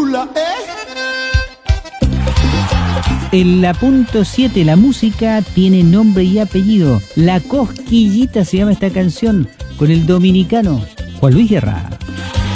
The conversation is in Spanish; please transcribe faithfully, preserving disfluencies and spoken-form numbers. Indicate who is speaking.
Speaker 1: chula, ¿eh?
Speaker 2: En la punto siete, la música tiene nombre y apellido. La Cosquillita se llama esta canción, con el dominicano Juan Luis Guerra.